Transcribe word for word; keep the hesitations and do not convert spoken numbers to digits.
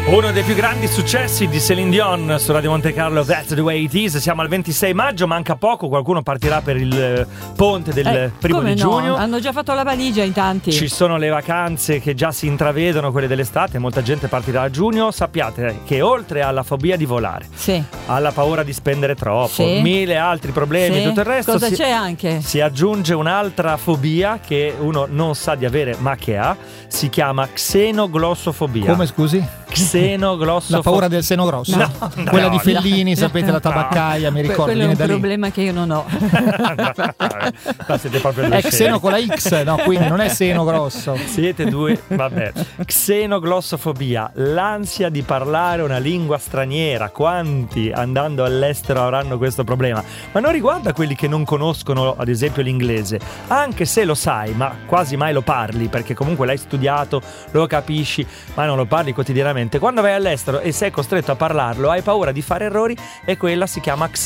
Uno dei più grandi successi di Céline Dion su Radio Monte Carlo, That's the Way It Is. Siamo al ventisei maggio, manca poco, qualcuno partirà per il ponte del eh, primo come di no? giugno. Hanno già fatto la valigia in tanti. Ci sono le vacanze che già si intravedono, quelle dell'estate, molta gente partirà a giugno. Sappiate che oltre alla fobia di volare, sì, alla paura di spendere troppo, sì, mille altri problemi sì, e tutto il resto, cosa si, c'è anche? si aggiunge un'altra fobia che uno non sa di avere ma che ha, si chiama xenoglossofobia. Come, scusi? Xenoglossofobia. La paura del seno grosso, no, quella no, di Fellini, sapete, la tabaccaia, mi ricordo. Quello è un da problema lì. che io non ho. Ma siete proprio due È scemi. xeno con la X, no, quindi non è seno grosso. Siete due, vabbè. Xenoglossofobia, l'ansia di parlare una lingua straniera. Quanti andando all'estero avranno questo problema? Ma non riguarda quelli che non conoscono, ad esempio, l'inglese, anche se lo sai, ma quasi mai lo parli, perché comunque l'hai studiato, lo capisci, ma non lo parli quotidianamente. Quando vai all'estero e sei costretto a parlarlo, hai paura di fare errori, e quella si chiama xenoglossofobia.